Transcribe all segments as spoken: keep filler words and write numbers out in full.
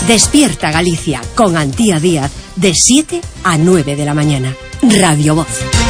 Despierta Galicia con Antía Díaz de siete a nueve de la mañana. Radio Voz.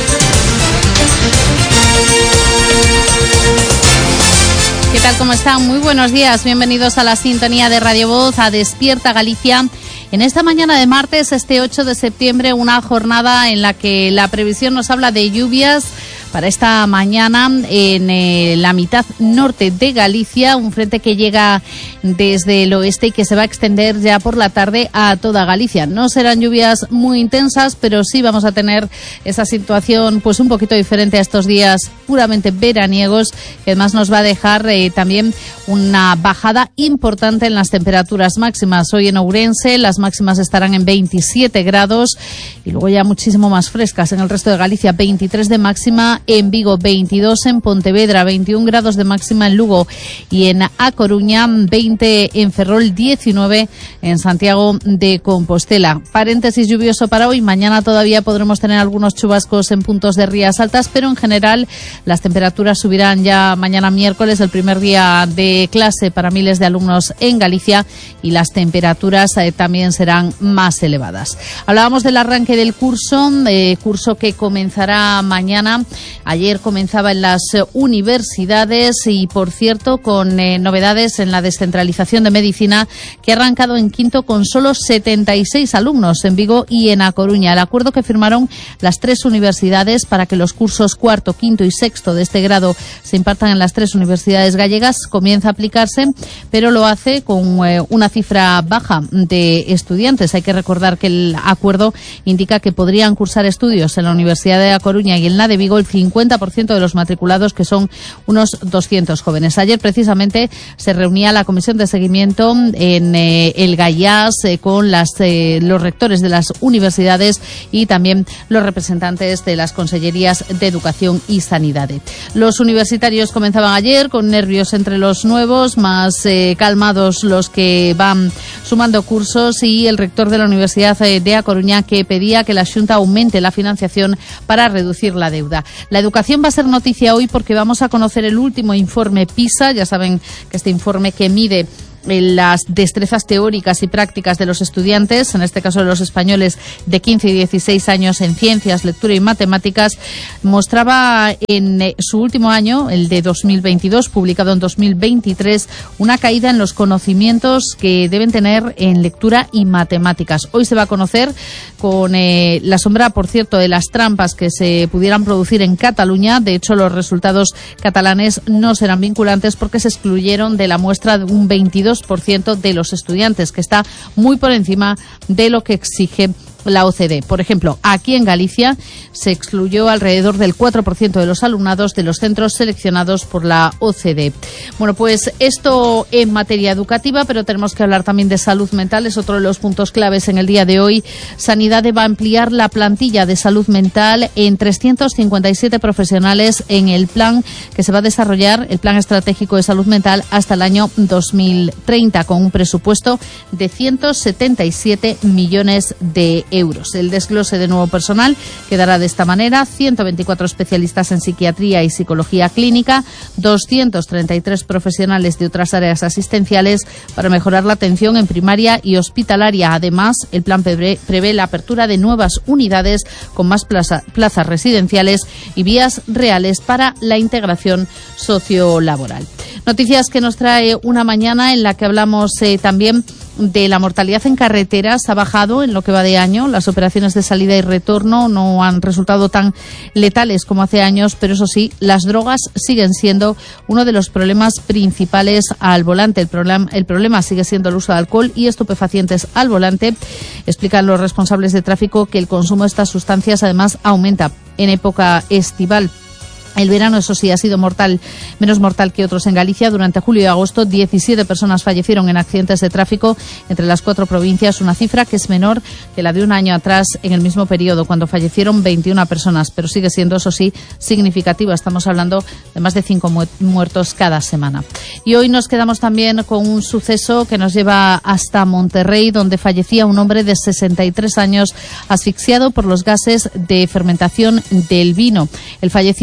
¿Qué tal? ¿Cómo están? Muy buenos días. Bienvenidos a la sintonía de Radio Voz, a Despierta Galicia. En esta mañana de martes, este ocho de septiembre, una jornada en la que la previsión nos habla de lluvias para esta mañana en eh, la mitad norte de Galicia, un frente que llega desde el oeste y que se va a extender ya por la tarde a toda Galicia. No serán lluvias muy intensas, pero sí vamos a tener esa situación pues un poquito diferente a estos días puramente veraniegos, que además nos va a dejar eh, también una bajada importante en las temperaturas máximas. Hoy en Ourense las máximas estarán en veintisiete grados y luego ya muchísimo más frescas en el resto de Galicia, veintitrés de máxima en Vigo, veintidós en Pontevedra, veintiún grados de máxima en Lugo y en A Coruña, veinte en Ferrol, diecinueve en Santiago de Compostela. Paréntesis lluvioso para hoy. Mañana todavía podremos tener algunos chubascos en puntos de rías altas, pero en general las temperaturas subirán ya mañana miércoles, el primer día de clase para miles de alumnos en Galicia, y las temperaturas eh, también serán más elevadas. Hablábamos del arranque del curso, eh, curso que comenzará mañana. Ayer comenzaba en las universidades y, por cierto, con eh, novedades en la descentralización de medicina, que ha arrancado en quinto con solo setenta y seis alumnos en Vigo y en A Coruña. El acuerdo que firmaron las tres universidades para que los cursos cuarto, quinto y sexto de este grado se impartan en las tres universidades gallegas comienza a aplicarse, pero lo hace con eh, una cifra baja de estudiantes. Hay que recordar que el acuerdo indica que podrían cursar estudios en la Universidad de A Coruña y en la de Vigo el cincuenta por ciento de los matriculados, que son unos doscientos jóvenes. Ayer precisamente se reunía la comisión de seguimiento en eh, el Gallás eh, con las, eh, los rectores de las universidades y también los representantes de las consellerías de Educación y Sanidad. Los universitarios comenzaban ayer con nervios entre los nuevos, más eh, calmados los que van sumando cursos, y el rector de la Universidad de A Coruña, que pedía que la Xunta aumente la financiación para reducir la deuda. La educación va a ser noticia hoy porque vamos a conocer el último informe PISA. Ya saben que este informe que mide las destrezas teóricas y prácticas de los estudiantes, en este caso de los españoles de quince y dieciséis años en ciencias, lectura y matemáticas, mostraba en su último año, el de dos mil veintidós, publicado en dos mil veintitrés, una caída en los conocimientos que deben tener en lectura y matemáticas. Hoy se va a conocer, con eh, la sombra, por cierto, de las trampas que se pudieran producir en Cataluña. De hecho, los resultados catalanes no serán vinculantes porque se excluyeron de la muestra de un veintidós por ciento de los estudiantes, que está muy por encima de lo que exige la O C D E. Por ejemplo, aquí en Galicia se excluyó alrededor del cuatro por ciento de los alumnados de los centros seleccionados por la O C D E. Bueno, pues esto en materia educativa, pero tenemos que hablar también de salud mental. Es otro de los puntos claves en el día de hoy. Sanidad va a ampliar la plantilla de salud mental en trescientos cincuenta y siete profesionales en el plan que se va a desarrollar, el Plan Estratégico de Salud Mental, hasta el año dos mil treinta, con un presupuesto de ciento setenta y siete millones de euros. euros. El desglose de nuevo personal quedará de esta manera: ciento veinticuatro especialistas en psiquiatría y psicología clínica, doscientos treinta y tres profesionales de otras áreas asistenciales para mejorar la atención en primaria y hospitalaria. Además, el plan prevé, prevé la apertura de nuevas unidades con más plaza, plazas residenciales y vías reales para la integración sociolaboral. Noticias que nos trae una mañana en la que hablamos eh, también de la mortalidad en carreteras. Ha bajado en lo que va de año. Las operaciones de salida y retorno no han resultado tan letales como hace años, pero eso sí, las drogas siguen siendo uno de los problemas principales al volante. El problema, el problema sigue siendo el uso de alcohol y estupefacientes al volante. Explican los responsables de tráfico que el consumo de estas sustancias además aumenta en época estival. El verano, eso sí, ha sido mortal, menos mortal que otros en Galicia. Durante julio y agosto, diecisiete personas fallecieron en accidentes de tráfico entre las cuatro provincias, una cifra que es menor que la de un año atrás en el mismo periodo, cuando fallecieron veintiuna personas, pero sigue siendo, eso sí, significativa. Estamos hablando de más de cinco mu- muertos cada semana. Y hoy nos quedamos también con un suceso que nos lleva hasta Monterrey, donde fallecía un hombre de sesenta y tres años asfixiado por los gases de fermentación del vino. El fallecido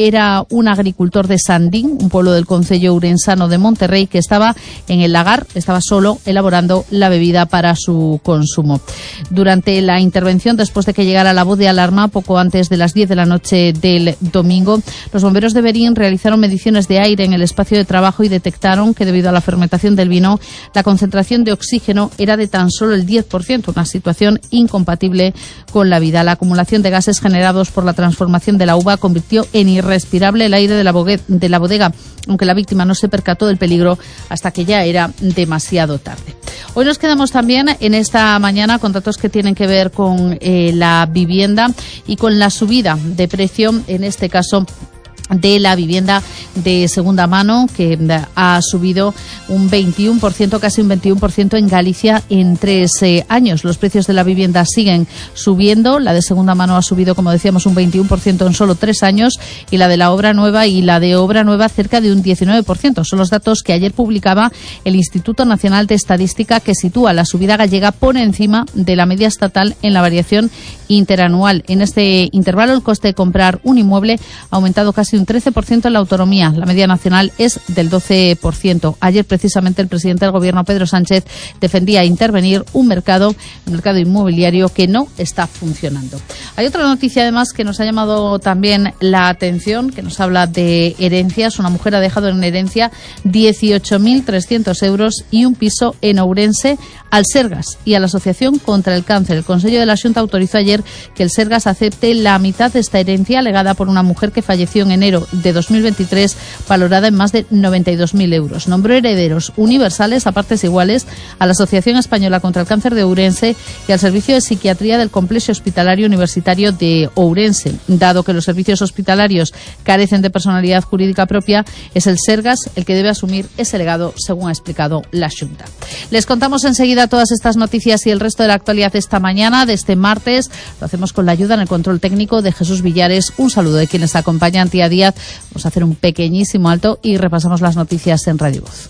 era un agricultor de Sandín, un pueblo del concello ourensano de Monterrey, que estaba en el lagar, estaba solo elaborando la bebida para su consumo. Durante la intervención, después de que llegara la voz de alarma, poco antes de las diez de la noche del domingo, los bomberos de Berín realizaron mediciones de aire en el espacio de trabajo y detectaron que debido a la fermentación del vino, la concentración de oxígeno era de tan solo el diez por ciento, una situación incompatible con la vida. La acumulación de gases generados por la transformación de la uva convirtió en irrespirable el aire de la, de la bodega, aunque la víctima no se percató del peligro hasta que ya era demasiado tarde. Hoy nos quedamos también en esta mañana con datos que tienen que ver con eh, la vivienda y con la subida de precio, en este caso de la vivienda de segunda mano, que ha subido un veintiuno por ciento, casi un veintiuno por ciento en Galicia en tres eh, años. Los precios de la vivienda siguen subiendo. La de segunda mano ha subido, como decíamos, un veintiuno por ciento en solo tres años, y la de la obra nueva y la de obra nueva cerca de un diecinueve por ciento. Son los datos que ayer publicaba el Instituto Nacional de Estadística, que sitúa la subida gallega por encima de la media estatal en la variación interanual. En este intervalo, el coste de comprar un inmueble ha aumentado casi un trece por ciento en la autonomía. La media nacional es del doce por ciento. Ayer, precisamente, el presidente del Gobierno, Pedro Sánchez, defendía intervenir un mercado, el mercado inmobiliario, que no está funcionando. Hay otra noticia, además, que nos ha llamado también la atención, que nos habla de herencias. Una mujer ha dejado en herencia dieciocho mil trescientos euros y un piso en Ourense al Sergas y a la Asociación contra el Cáncer. El Consejo de la Xunta autorizó ayer que el Sergas acepte la mitad de esta herencia alegada por una mujer que falleció en enero de dos mil veintitrés, valorada en más de noventa y dos mil euros. Nombró herederos universales a partes iguales a la Asociación Española contra el Cáncer de Ourense y al Servicio de Psiquiatría del Complejo Hospitalario Universitario de Ourense. Dado que los servicios hospitalarios carecen de personalidad jurídica propia, es el Sergas el que debe asumir ese legado, según ha explicado la Xunta. Les contamos enseguida todas estas noticias y el resto de la actualidad de esta mañana, de este martes. Lo hacemos con la ayuda en el control técnico de Jesús Villares. Un saludo de quienes acompañan día a día. Vamos a hacer un pequeñísimo alto y repasamos las noticias en Radio Voz.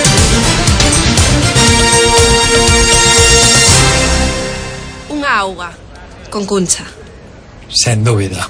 Unha auga con Cuncha. Sen dúbida.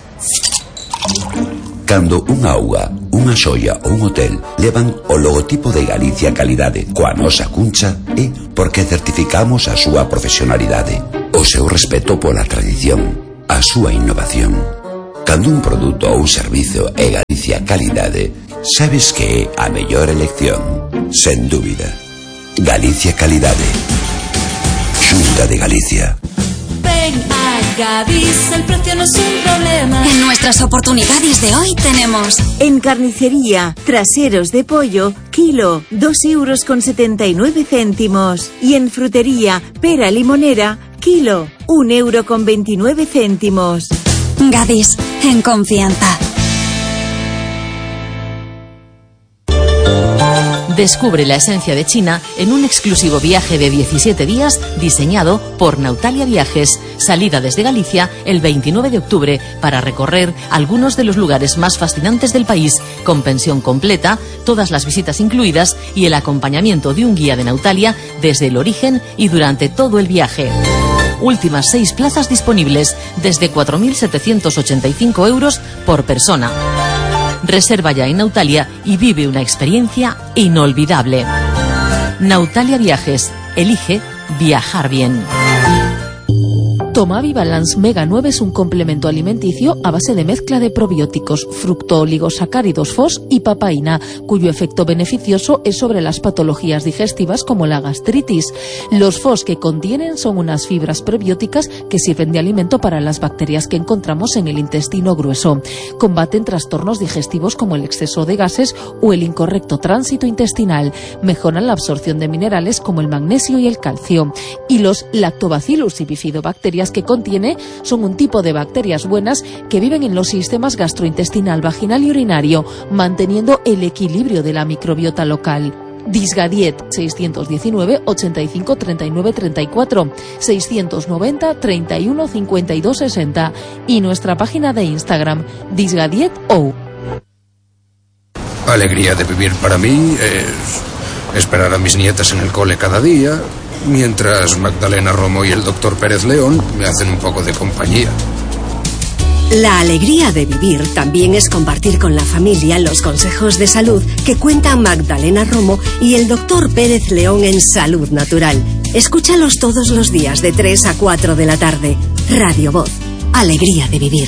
Cando unha auga, unha xoia ou un hotel levan o logotipo de Galicia Calidade coa nosa Cuncha, é porque certificamos a súa profesionalidade, o seu respeto pola tradición, a súa innovación. Cando un produto ou un servizo é Galicia Calidade, sabes que é a mellor elección, sen dúbida. Galicia Calidade. Xunta de Galicia. Ven a Gadis, el precio no es un problema. En nuestras oportunidades de hoy tenemos: en carnicería, traseros de pollo, kilo, dos euros con setenta y nueve céntimos. Y en frutería, pera limonera, kilo, un euro con veintinueve céntimos. Gadis, en confianza. Descubre la esencia de China en un exclusivo viaje de diecisiete días diseñado por Nautalia Viajes. Salida desde Galicia el veintinueve de octubre para recorrer algunos de los lugares más fascinantes del país, con pensión completa, todas las visitas incluidas y el acompañamiento de un guía de Nautalia desde el origen y durante todo el viaje. Últimas seis plazas disponibles desde cuatro mil setecientos ochenta y cinco euros por persona. Reserva ya en Nautalia y vive una experiencia inolvidable. Nautalia Viajes. Elige viajar bien. Tomavi Balance Mega nueve es un complemento alimenticio a base de mezcla de probióticos, fructooligosacáridos F O S y papaína, cuyo efecto beneficioso es sobre las patologías digestivas como la gastritis. Los F O S que contienen son unas fibras prebióticas que sirven de alimento para las bacterias que encontramos en el intestino grueso. Combaten trastornos digestivos como el exceso de gases o el incorrecto tránsito intestinal. Mejoran la absorción de minerales como el magnesio y el calcio. Y los lactobacillus y bifidobacterias que contiene son un tipo de bacterias buenas que viven en los sistemas gastrointestinal, vaginal y urinario, manteniendo el equilibrio de la microbiota local. Disgadiet seiscientos diecinueve, ochenta y cinco, treinta y nueve, treinta y cuatro, seiscientos noventa, treinta y uno, cincuenta y dos, sesenta y nuestra página de Instagram, Disgadiet O. Alegría de vivir para mí es esperar a mis nietas en el cole cada día, mientras Magdalena Romo y el doctor Pérez León me hacen un poco de compañía. La alegría de vivir también es compartir con la familia los consejos de salud que cuentan Magdalena Romo y el doctor Pérez León en Salud Natural. Escúchalos todos los días de tres a cuatro de la tarde. Radio Voz. Alegría de vivir.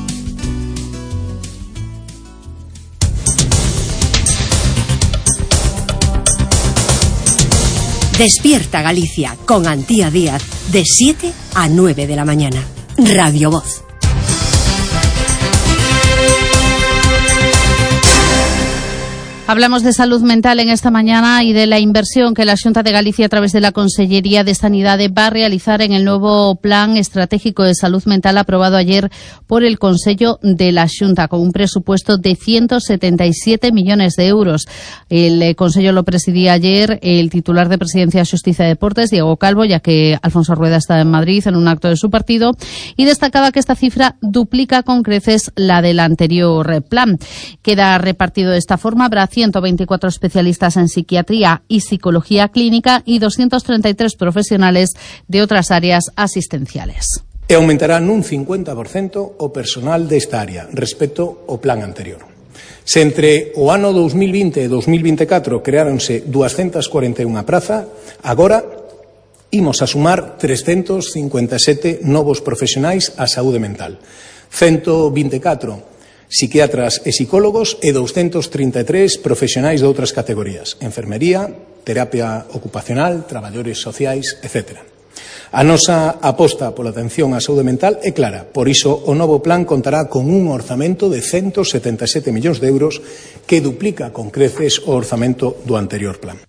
Despierta Galicia con Antía Díaz de siete a nueve de la mañana. Radio Voz. Hablamos de salud mental en esta mañana y de la inversión que la Xunta de Galicia a través de la Consellería de Sanidade va a realizar en el nuevo Plan Estratégico de Salud Mental aprobado ayer por el Consello de la Xunta con un presupuesto de ciento setenta y siete millones de euros. El eh, Consello lo presidía ayer el titular de Presidencia, Xustiza y Deportes, Diego Calvo, ya que Alfonso Rueda está en Madrid en un acto de su partido, y destacaba que esta cifra duplica con creces la del anterior plan. Queda repartido de esta forma: habrá ciento veinticuatro especialistas en psiquiatría y psicología clínica y doscientos treinta y tres profesionales de otras áreas asistenciales. E aumentará nun cincuenta por cento o personal desta área respecto ao plan anterior. Se entre o ano dos mil vinte e dos mil vinte e catro creáronse doscientas cuarenta e unha praza, agora imos a sumar trescentos cincuenta e sete novos profesionais á saúde mental, ciento vinte e catro psiquiatras e psicólogos e doscientos trinta e tres profesionais de outras categorías: enfermería, terapia ocupacional, traballadores sociais, etcétera. A nosa aposta pola atención á saúde mental é clara, por iso o novo plan contará con un orzamento de ciento setenta e sete millóns de euros que duplica con creces o orzamento do anterior plan.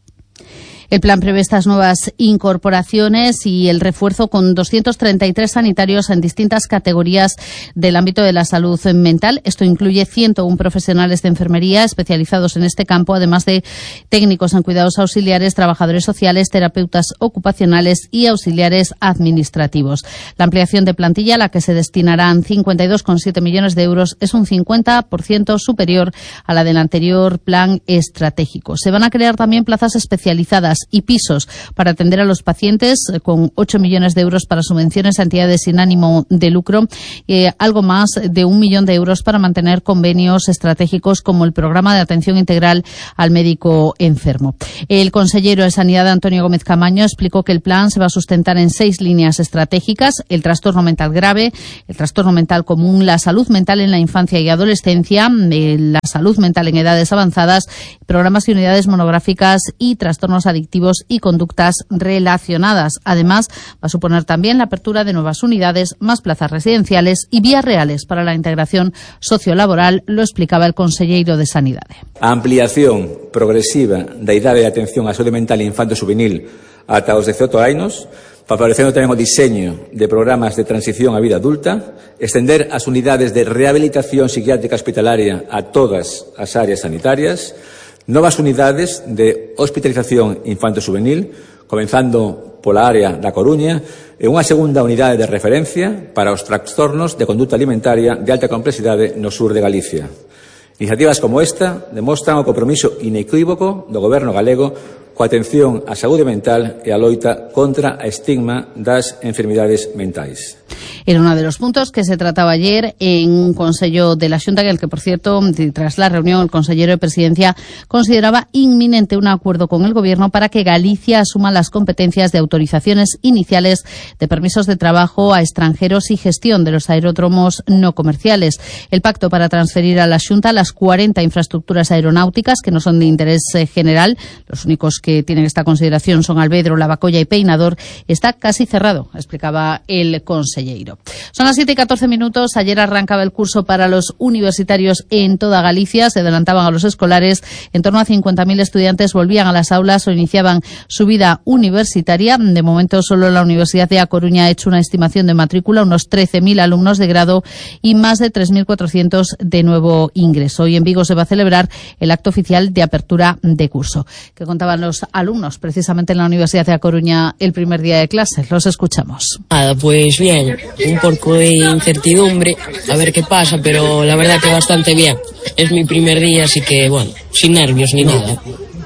El plan prevé estas nuevas incorporaciones y el refuerzo con doscientos treinta y tres sanitarios en distintas categorías del ámbito de la salud mental. Esto incluye ciento uno profesionales de enfermería especializados en este campo, además de técnicos en cuidados auxiliares, trabajadores sociales, terapeutas ocupacionales y auxiliares administrativos. La ampliación de plantilla, a la que se destinarán cincuenta y dos coma siete millones de euros, es un cincuenta por ciento superior a la del anterior plan estratégico. Se van a crear también plazas especializadas y pisos para atender a los pacientes, con ocho millones de euros para subvenciones a entidades sin ánimo de lucro y eh, algo más de un millón de euros para mantener convenios estratégicos como el programa de atención integral al médico enfermo. El consejero de Sanidad, Antonio Gómez Camaño, explicó que el plan se va a sustentar en seis líneas estratégicas: el trastorno mental grave, el trastorno mental común, la salud mental en la infancia y adolescencia, eh, la salud mental en edades avanzadas, programas y unidades monográficas y trastornos adictivos y conductas relacionadas. Además, va a suponer también la apertura de nuevas unidades, más plazas residenciales y vías reales para la integración sociolaboral, lo explicaba el consejero de Sanidade. A ampliación progresiva da idade de atención á saúde mental infanto juvenil ata os dezioito anos, favorecendo tamén o diseño de programas de transición á vida adulta, extender as unidades de rehabilitación psiquiátrica hospitalaria a todas as áreas sanitarias, novas unidades de hospitalización infanto-juvenil, comenzando pola área da Coruña, e unha segunda unidade de referencia para os trastornos de conduta alimentaria de alta complexidade no sur de Galicia. Iniciativas como esta demostran o compromiso inequívoco do Goberno galego coa atención á saúde mental e a loita contra a estigma das enfermidades mentais. Era uno de los puntos que se trataba ayer en un Consello de la Xunta, en el que, por cierto, tras la reunión, el consejero de Presidencia consideraba inminente un acuerdo con el Gobierno para que Galicia asuma las competencias de autorizaciones iniciales de permisos de trabajo a extranjeros y gestión de los aeródromos no comerciales. El pacto para transferir a la Xunta las cuarenta infraestructuras aeronáuticas que no son de interés general, los únicos que tienen esta consideración son Albedro, Lavacolla y Peinador, está casi cerrado, explicaba el consejero. Son las siete y catorce minutos. Ayer arrancaba el curso para los universitarios en toda Galicia. Se adelantaban a los escolares. En torno a cincuenta mil estudiantes volvían a las aulas o iniciaban su vida universitaria. De momento, solo la Universidad de A Coruña ha hecho una estimación de matrícula, unos trece mil alumnos de grado y más de tres mil cuatrocientos de nuevo ingreso. Hoy en Vigo se va a celebrar el acto oficial de apertura de curso. ¿Qué contaban los alumnos precisamente en la Universidad de A Coruña el primer día de clases? Los escuchamos. Nada, pues bien, un poco de incertidumbre, a ver qué pasa, pero la verdad que bastante bien. Es mi primer día, así que, bueno, sin nervios ni nada.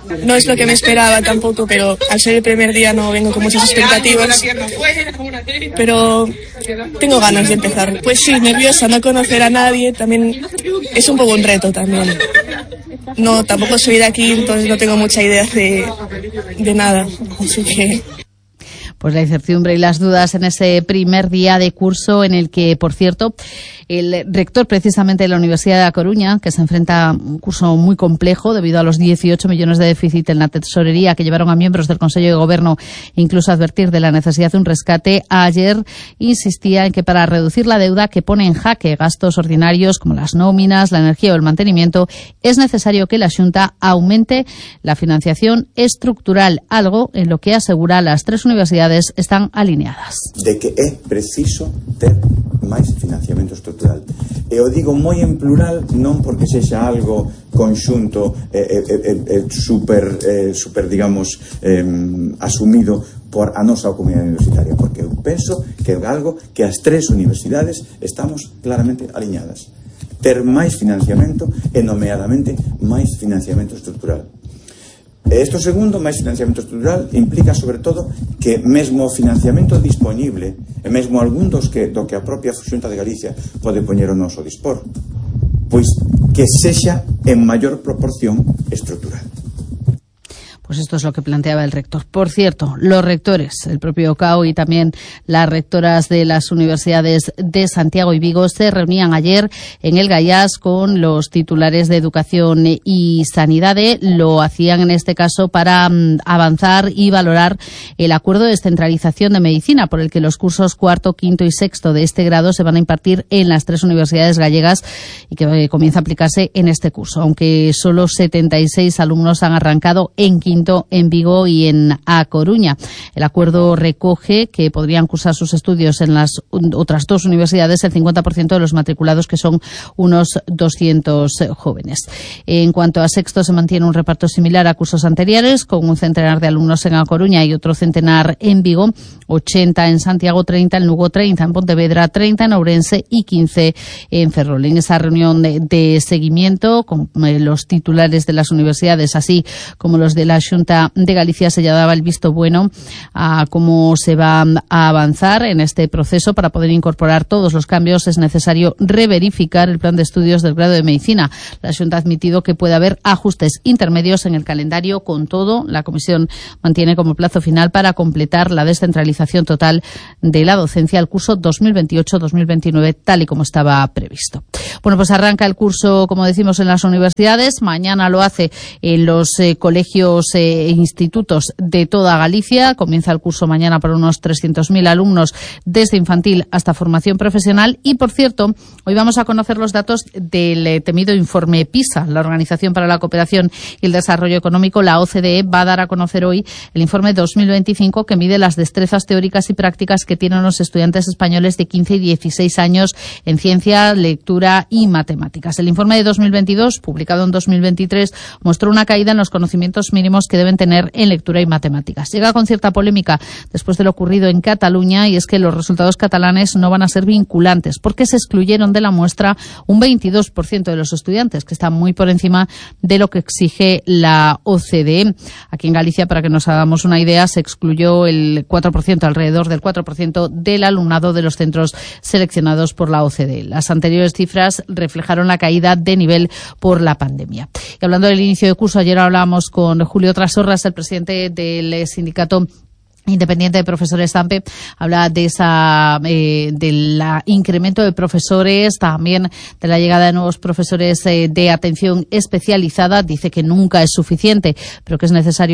no es lo que me esperaba tampoco, pero al ser el primer día no vengo con muchas expectativas. Pero tengo ganas de empezar. Pues sí, nerviosa, no conocer a nadie, también es un poco un reto también. No, tampoco soy de aquí, entonces no tengo mucha idea de, de nada, así que... Pues la incertidumbre y las dudas en ese primer día de curso en el que, por cierto, el rector precisamente de la Universidad de A Coruña, que se enfrenta a un curso muy complejo debido a los dieciocho millones de déficit en la tesorería que llevaron a miembros del Consejo de Gobierno incluso a advertir de la necesidad de un rescate, ayer insistía en que para reducir la deuda que pone en jaque gastos ordinarios como las nóminas, la energía o el mantenimiento, es necesario que la Xunta aumente la financiación estructural, algo en lo que asegura las tres universidades están alineadas. De que é preciso ter máis financiamento estructural. E o digo moi en plural, non porque sexa algo conxunto e eh, eh, eh, super, eh, super, digamos, eh, asumido por a nosa comunidade universitaria, porque eu penso que é algo que as tres universidades estamos claramente alineadas. Ter máis financiamento e, nomeadamente, máis financiamento estructural. Isto segundo, máis financiamento estructural, implica sobre todo que mesmo o financiamento disponible e mesmo algún dos que, do que a propia Xunta de Galicia pode poñer o noso dispor, pois que sexa en maior proporción estructural. Pues esto es lo que planteaba el rector. Por cierto, los rectores, el propio C A O y también las rectoras de las universidades de Santiago y Vigo se reunían ayer en el Gaiás con los titulares de Educación y Sanidad. Lo hacían en este caso para um, avanzar y valorar el acuerdo de descentralización de medicina por el que los cursos cuarto, quinto y sexto de este grado se van a impartir en las tres universidades gallegas y que eh, comienza a aplicarse en este curso, aunque solo setenta y seis alumnos han arrancado en quinto en Vigo y en A Coruña. El acuerdo recoge que podrían cursar sus estudios en las otras dos universidades el cincuenta por ciento de los matriculados, que son unos doscientos jóvenes. En cuanto a sexto, se mantiene un reparto similar a cursos anteriores, con un centenar de alumnos en A Coruña y otro centenar en Vigo, ochenta en Santiago, treinta en Lugo, treinta en Pontevedra, treinta en Ourense y quince en Ferrol. En esa reunión de, de seguimiento con eh, los titulares de las universidades, así como los de la Xunta de Galicia, se ya daba el visto bueno a cómo se va a avanzar en este proceso. Para poder incorporar todos los cambios es necesario reverificar el plan de estudios del grado de medicina. La Xunta ha admitido que puede haber ajustes intermedios en el calendario. Con todo, la Comisión mantiene como plazo final para completar la descentralización total de la docencia al curso dos mil veintiocho dos mil veintinueve, tal y como estaba previsto. Bueno, pues arranca el curso, como decimos, en las universidades. Mañana lo hace en los eh, colegios e institutos de toda Galicia. Comienza el curso mañana para unos trescientos mil alumnos desde infantil hasta formación profesional. Y, por cierto, hoy vamos a conocer los datos del temido informe PISA. La Organización para la Cooperación y el Desarrollo Económico, la O C D E, va a dar a conocer hoy el informe dos mil veinticinco, que mide las destrezas teóricas y prácticas que tienen los estudiantes españoles de quince y dieciséis años en ciencia, lectura y matemáticas. El informe de dos mil veintidós, publicado en dos mil veintitrés, mostró una caída en los conocimientos mínimos que deben tener en lectura y matemáticas. Llega con cierta polémica después de lo ocurrido en Cataluña, y es que los resultados catalanes no van a ser vinculantes porque se excluyeron de la muestra un veintidós por ciento de los estudiantes, que está muy por encima de lo que exige la O C D E. Aquí en Galicia, para que nos hagamos una idea, se excluyó el cuatro por ciento, alrededor del cuatro por ciento del alumnado de los centros seleccionados por la O C D E. Las anteriores cifras reflejaron la caída de nivel por la pandemia. Y hablando del inicio de curso, ayer hablábamos con Julio Trasorras, el presidente del sindicato independiente de profesores SAMPE, habla de esa eh, del incremento de profesores, también de la llegada de nuevos profesores eh, de atención especializada. Dice que nunca es suficiente, pero que es necesario